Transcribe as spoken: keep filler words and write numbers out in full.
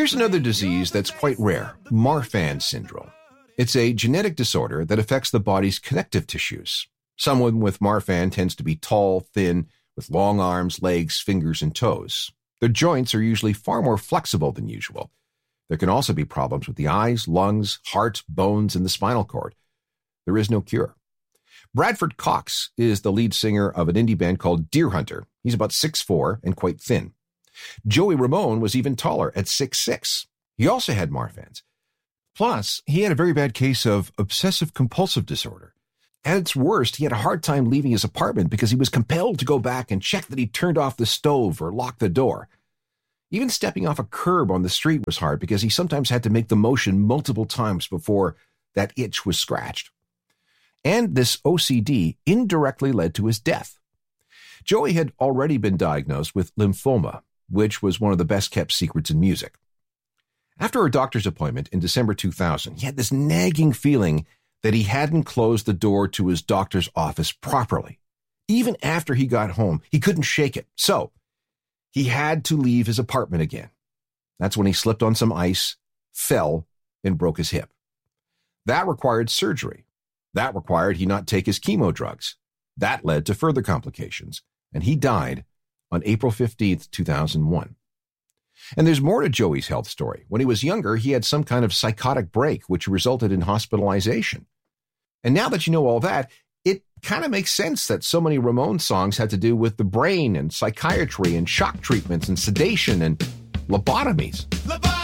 Here's another disease that's quite rare, Marfan syndrome. It's a genetic disorder that affects the body's connective tissues. Someone with Marfan tends to be tall, thin, with long arms, legs, fingers, and toes. Their joints are usually far more flexible than usual. There can also be problems with the eyes, lungs, heart, bones, and the spinal cord. There is no cure. Bradford Cox is the lead singer of an indie band called Deerhunter. He's about six foot four and quite thin. Joey Ramone was even taller at six foot six. He also had Marfan's. Plus, he had a very bad case of obsessive-compulsive disorder. At its worst, he had a hard time leaving his apartment because he was compelled to go back and check that he turned off the stove or locked the door. Even stepping off a curb on the street was hard because he sometimes had to make the motion multiple times before that itch was scratched. And this O C D indirectly led to his death. Joey had already been diagnosed with lymphoma, which was one of the best-kept secrets in music. After a doctor's appointment in December two thousand, he had this nagging feeling that he hadn't closed the door to his doctor's office properly. Even after he got home, he couldn't shake it. So he had to leave his apartment again. That's when he slipped on some ice, fell, and broke his hip. That required surgery. That required he not take his chemo drugs. That led to further complications, and he died on April fifteenth, two thousand one. And there's more to Joey's health story. When he was younger, he had some kind of psychotic break, which resulted in hospitalization. And now that you know all that, it kind of makes sense that so many Ramones songs had to do with the brain and psychiatry and shock treatments and sedation and lobotomies. Lobotomy!